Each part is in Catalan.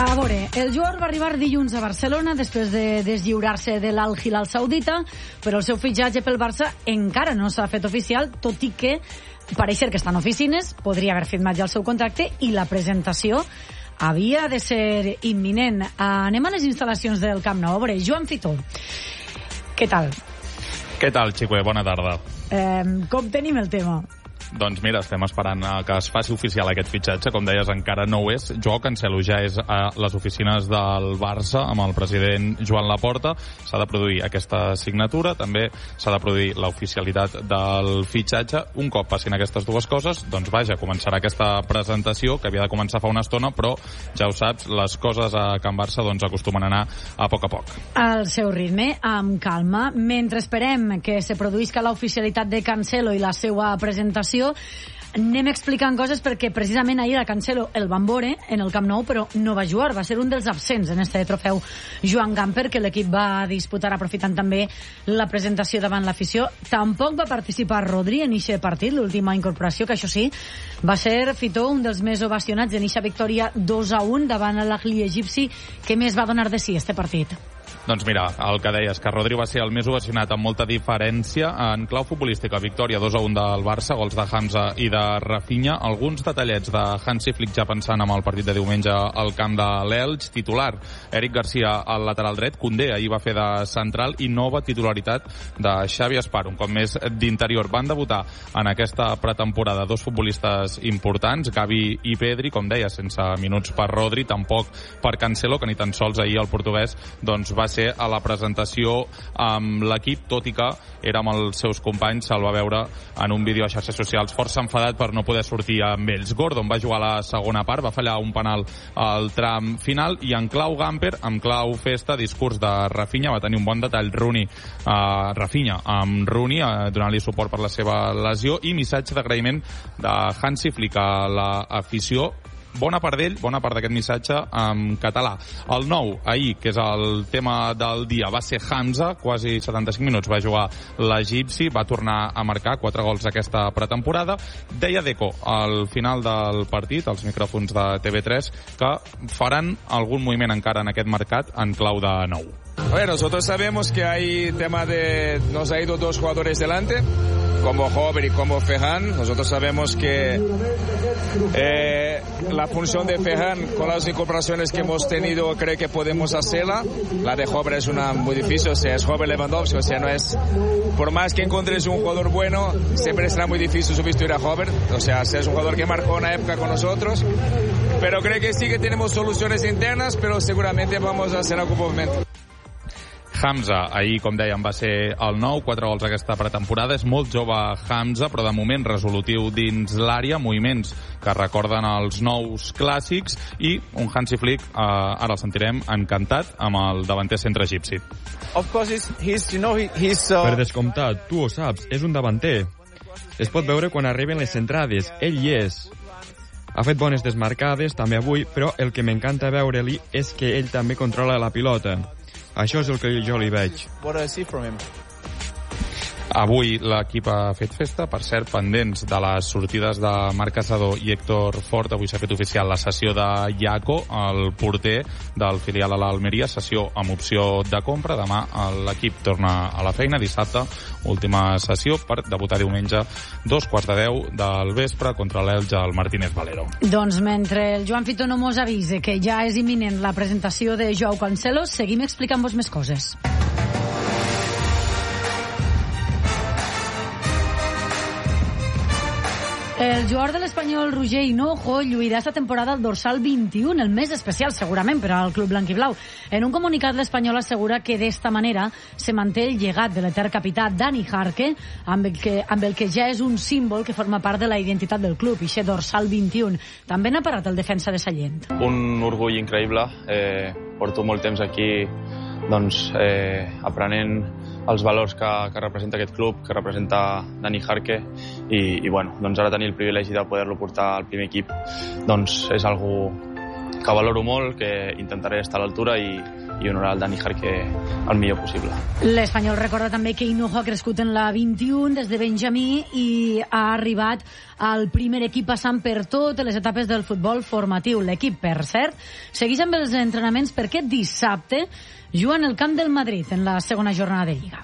A veure, el jugador va arribar dilluns a Barcelona després de deslliurar-se de l'Al Hilal Saudita, però el seu fitxatge pel Barça encara no s'ha fet oficial, tot i que pareix ser que està en oficines, podria haver firmat ja el seu contracte i la presentació havia de ser imminent. Anem a les instal·lacions del Camp Nou. A veure, Joan Fitó, què tal? Què tal, Xicue? Bona tarda. Com tenim el tema? Doncs mira, estem esperant que es faci oficial aquest fitxatge. Com deies, encara no ho és. Joao Cancelo ja és a les oficines del Barça amb el president Joan Laporta. S'ha de produir aquesta signatura, també s'ha de produir l'oficialitat del fitxatge. Un cop passin aquestes dues coses, doncs vaja, començarà aquesta presentació que havia de començar fa una estona, però ja ho saps, les coses a Can Barça doncs acostumen a anar a poc a poc. Al seu ritme, amb calma, mentre esperem que se produïsca l'oficialitat de Cancelo i la seva presentació, anem explicant coses perquè precisament ahir a Cancelo el van veure en el Camp Nou, però no va jugar, va ser un dels absents en este trofeu Joan Gamper, que l'equip va disputar aprofitant també la presentació davant l'afició. Tampoc va participar Rodri en eixe partit, l'última incorporació, que això sí, va ser, Fitó, un dels més ovacionats en eixa victòria 2-1 davant l'Ahli egipci. Què més va donar de sí este partit? Doncs mira, el que deies, que Rodri va ser el més ovacionat amb molta diferència. En clau futbolística, victòria 2-1 del Barça, gols de Hamza i de Rafinha. Alguns detallets de Hansi Flick ja pensant en el partit de diumenge al camp de l'Elx. Titular, Eric Garcia al lateral dret. Koundé ahir va fer de central i nova titularitat de Xavi Esparo, un cop més d'interior. Van debutar en aquesta pretemporada dos futbolistes importants, Gavi i Pedri, com deia, sense minuts per Rodri, tampoc per Cancelo, que ni tan sols ahir el portuguès doncs va ser a la presentació amb l'equip, tot i que era amb els seus companys. Se'l va veure en un vídeo a xarxes socials força enfadat per no poder sortir amb ells. Gordon va jugar a la segona part, va fallar un penal al tram final, i en clau Gamper, en clau festa, discurs de Rafinha, va tenir un bon detall Rafinha amb Rooney, donant-li suport per la seva lesió, i missatge d'agraïment de Hansi Flick a l'afició. Bona part d'ell, bona part d'aquest missatge en català. El nou, ahir, que és el tema del dia, va ser Hamza, quasi 75 minuts va jugar l'egipci, va tornar a marcar 4 gols aquesta pretemporada. Deia Deco al final del partit, als micròfons de TV3, que faran algun moviment encara en aquest mercat en clau de nou. A ver, nosotros sabemos que hay tema de... Nos ha ido dos jugadores delante, como Hover y como Ferran. Nosotros sabemos que la función de Ferran, con las incorporaciones que hemos tenido, creo que podemos hacerla. La de Hover es una muy difícil, o sea, es Hover Lewandowski, o sea, no es... Por más que encuentres un jugador bueno, siempre será muy difícil sustituir a Hover. O sea, es un jugador que marcó una época con nosotros. Pero creo que sí que tenemos soluciones internas, pero seguramente vamos a hacer algún movimiento. Hamza, ahir, com dèiem, va ser el nou, 4 gols aquesta pretemporada. És molt jove Hamza, però de moment resolutiu dins l'àrea, moviments que recorden els nous clàssics, i un Hansi Flick, ara el sentirem, encantat amb el davanter centre egipci. Per descomptat, tu ho saps, és un davanter. Es pot veure quan arriben les centrades, ell hi és. Ha fet bones desmarcades, també avui, però el que m'encanta veure-li és que ell també controla la pilota. Això és el que jo li veig. Avui l'equip ha fet festa, per cert, pendents de les sortides de Marc Caçador i Héctor Fort. Avui s'ha fet oficial la cessió de Jaco, el porter del filial a l'Almeria, cessió amb opció de compra. Demà l'equip torna a la feina, dissabte, última sessió per debutar diumenge 9:15 del vespre contra l'Elx al Martínez Valero. Doncs mentre el Joan Fitó no mos avise que ja és imminent la presentació de Joao Cancelo, seguim explicant-vos més coses. El jugador de l'Espanyol, Roger Hinojo, lluirà esta temporada al dorsal 21, el més especial segurament per al club blanquiblau. En un comunicat, l'Espanyol assegura que d'esta manera se manté el llegat de l'etern capità Dani Jarque, amb el que ja és un símbol que forma part de la identitat del club, ixe dorsal 21. També n'ha parlat el defensa de Sallent. Un orgull increïble. Porto molt temps aquí aprenent els valors que representa aquest club, que representa Dani Jarque, i bueno, ara tenir el privilegi de poder-lo portar al primer equip és algo que valoro molt, que intentaré estar a l'altura, i honorar el Dani Jarque el millor possible. L'Espanyol recorda també que Hinojo ha crescut en la 21 des de Benjamí i ha arribat al primer equip passant per totes les etapes del futbol formatiu. L'equip, per cert, segueix amb els entrenaments perquè dissabte juguen al camp del Madrid en la segona jornada de Lliga.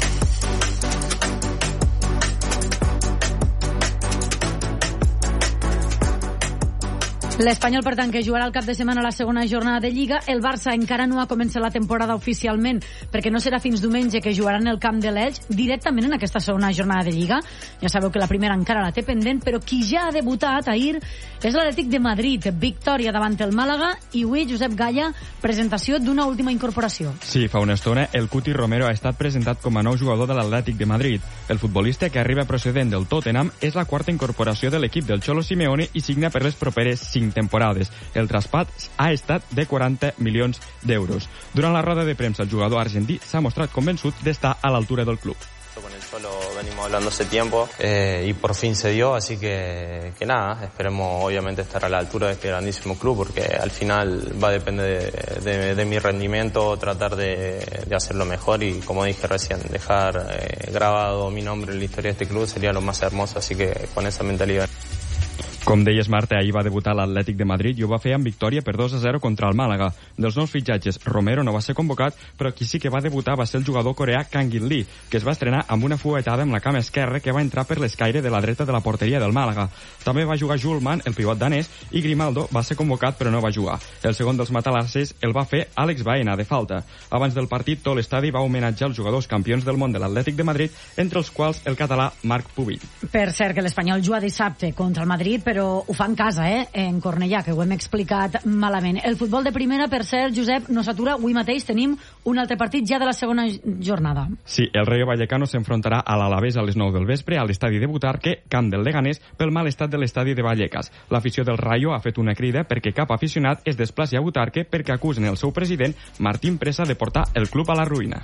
L'Espanyol, per tant, que jugarà el cap de setmana a la segona jornada de Lliga. El Barça encara no ha començat la temporada oficialment perquè no serà fins diumenge que jugarà en el camp de l'Elx directament en aquesta segona jornada de Lliga. Ja sabeu que la primera encara la té pendent, però qui ja ha debutat ahir és l'Atlètic de Madrid. Victòria davant el Màlaga i avui, Josep Gaya, presentació d'una última incorporació. Sí, fa una estona el Cuti Romero ha estat presentat com a nou jugador de l'Atlètic de Madrid. El futbolista, que arriba procedent del Tottenham, és la quarta incorporació de l'equip del Cholo Simeone i signa per les properes 5 temporades. El traspàs ha estat de 40 milions d'euros. Durant la roda de premsa, el jugador argentí s'ha mostrat convençut d'estar a l'altura del club. Con el Cholo venimos hablando hace tiempo y por fin se dio, así que nada, esperemos obviamente estar a la altura de este grandísimo club, porque al final va a depender de mi rendimiento, tratar de hacerlo mejor y, como dije recién, dejar grabado mi nombre en la historia de este club sería lo más hermoso, así que con esa mentalidad. Com deies, Marta, ahir va debutar l'Atlètic de Madrid i ho va fer amb victòria per 2-0 contra el Màlaga. Dels nous fitxatges, Romero no va ser convocat, però qui sí que va debutar va ser el jugador coreà Kang In Lee, que es va estrenar amb una fuetada amb la cama esquerra que va entrar per l'escaire de la dreta de la porteria del Màlaga. També va jugar Julman, el pivot danès, i Grimaldo va ser convocat però no va jugar. El segon dels matalasses el va fer Àlex Baena, de falta. Abans del partit, tot l'estadi va homenatjar els jugadors campions del món de l'Atlètic de Madrid, entre els quals el català Marc Pubill. Per cert, que l'Espanyol juga dissabte contra el Madrid, però ho fa en casa, en Cornellà, que ho hem explicat malament. El futbol de primera, per cert, Josep, no s'atura. Avui mateix tenim un altre partit ja de la segona jornada. Sí, el Rayo Vallecano s'enfrontarà a l'Alavés a les 9 del vespre a l'estadi de Butarque, camp del Leganés, pel mal estat de l'estadi de Vallecas. L'afició del Rayo ha fet una crida perquè cap aficionat es desplaci a Butarque perquè acusen el seu president, Martín Presa, de portar el club a la ruïna.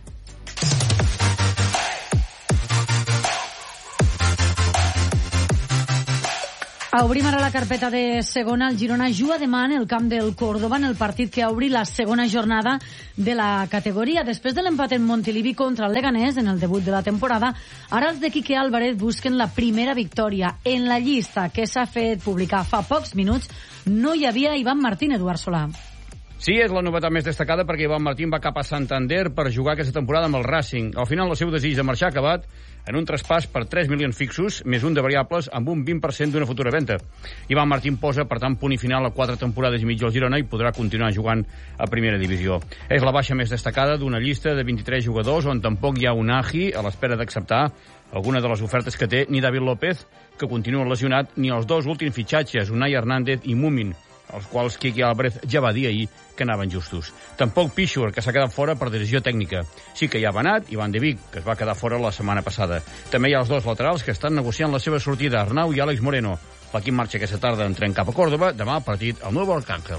Obrim ara la carpeta de segona. El Girona juga demà en el camp del Córdoba en el partit que obri la segona jornada de la categoria. Després de l'empat en Montilivi contra el Leganés en el debut de la temporada, ara els de Quique Álvarez busquen la primera victòria. En la llista que s'ha fet publicar fa pocs minuts no hi havia Ivan Martín, Eduard Solà. Sí, és la novetat més destacada perquè Ivan Martín va cap a Santander per jugar aquesta temporada amb el Racing. Al final, el seu desig de marxar ha acabat en un traspàs per 3 milions fixos, més un de variables, amb un 20% d'una futura venda. Ivan Martín posa, per tant, punt i final a 4 temporades i mig al Girona i podrà continuar jugant a primera divisió. És la baixa més destacada d'una llista de 23 jugadors on tampoc hi ha un Agi a l'espera d'acceptar alguna de les ofertes que té ni David López, que continua lesionat, ni els dos últims fitxatges, Unai Hernández i Mumin, els quals Quique Álvarez ja va dir ahir que anaven justos. Tampoc Pichur, que s'ha quedat fora per decisió tècnica. Sí que hi ha Benat i Van de Beek, que es va quedar fora la setmana passada. També hi ha els dos laterals que estan negociant la seva sortida, Arnau i Àlex Moreno. L'equip marxa aquesta tarda en tren cap a Córdoba, demà partit al Nuevo Arcángel.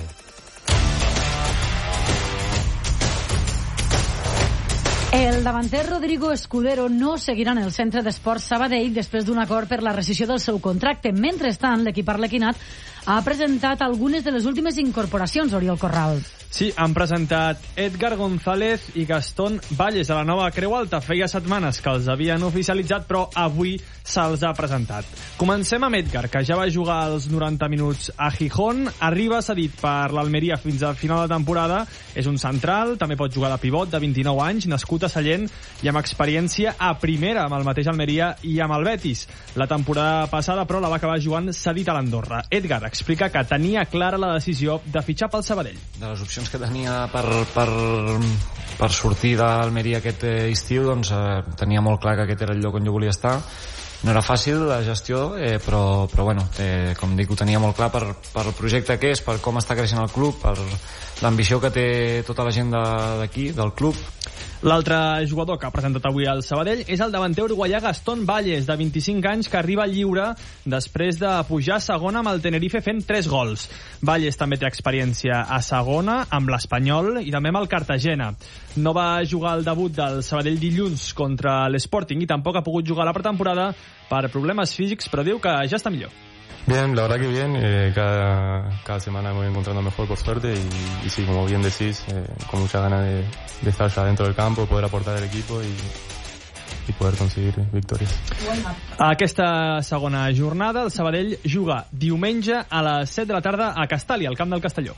El davanter Rodrigo Escudero no seguirà en el centre d'esports Sabadell després d'un acord per la rescissió del seu contracte. Mentrestant, l'equip arlequinat ha presentat algunes de les últimes incorporacions, Oriol Corral. Sí, han presentat Edgar González i Gastón Valles a la nova Creu Alta. Feia setmanes que els havien oficialitzat, però avui se'ls ha presentat. Comencem amb Edgar, que ja va jugar els 90 minuts a Gijón. Arriba cedit per l'Almeria fins al final de temporada. És un central, també pot jugar de pivot, de 29 anys, nascut a Sallent i amb experiència a primera amb el mateix Almeria i amb el Betis. La temporada passada, però, la va acabar jugant cedit a l'Andorra. Edgar explica que tenia clara la decisió de fitxar pel Sabadell. De les opcions que tenia per sortir d'Almeria aquest estiu, doncs tenia molt clar que aquest era el lloc on jo volia estar. No era fàcil la gestió, però bueno, com dic, ho tenia molt clar per el projecte que és, per com està creixent el club, per l'ambició que té tota la gent d'aquí, del club. L'altre jugador que ha presentat avui al Sabadell és el davanter uruguaià Gastón Valles, de 25 anys, que arriba lliure després de pujar a segona amb el Tenerife fent 3 gols. Valles també té experiència a segona, amb l'Espanyol i també amb el Cartagena. No va jugar el debut del Sabadell dilluns contra l'Sporting i tampoc ha pogut jugar la pretemporada per problemes físics, però diu que ja està millor. Bien, la verdad que bien. Cada semana me voy encontrando mejor, por suerte. Y sí, como bien decís, con mucha ganas de estar ya dentro del campo, poder aportar al equipo i poder aconseguir victòries. Aquesta segona jornada, el Sabadell juga diumenge a les 7 de la tarda a Castàlia, al camp del Castelló.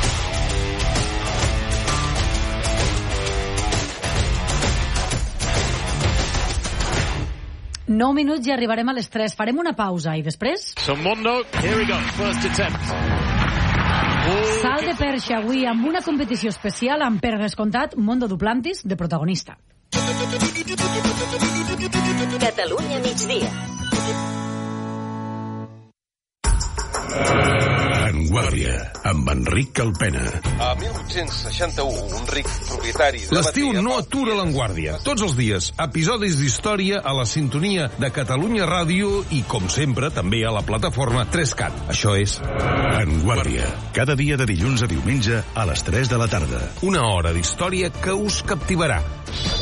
Nou minuts i arribarem a les 3. Farem una pausa i després... Mondo, here we go, first attempt. Salt de perxa avui amb una competició especial amb, per descomptat, Mondo Duplantis de protagonista. Catalunya migdia. En Guàrdia, amb Enric Calpena. A 1861, un ric propietari... L'estiu no atura l'Enguàrdia. Tots els dies, episodis d'història a la sintonia de Catalunya Ràdio i, com sempre, també a la plataforma 3CAT. Això és En Guàrdia. Cada dia de dilluns a diumenge a les 3 de la tarda. Una hora d'història que us captivarà.